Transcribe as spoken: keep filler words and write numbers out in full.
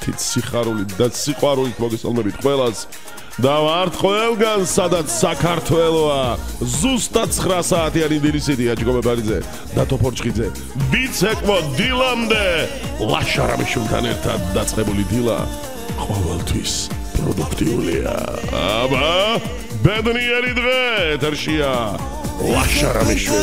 ღმერთით, სიხარულით და სიყვარულით მოგესალმებით ყველას. და ვართ ყველგან, სადაც საქართველოა. ზუსტად ცხრა საათიანი დილისიდი აჯგომე ბარიძე და თოფორჭხიძე. ბიცეკმო დილამდე ლაშა რამიშვილთან ერთად დაწყებული დილა ყოველთვის პროდუქტიულია. აბა, ბედნიერი დღე ეთერშია ლაშა რამიშვილი.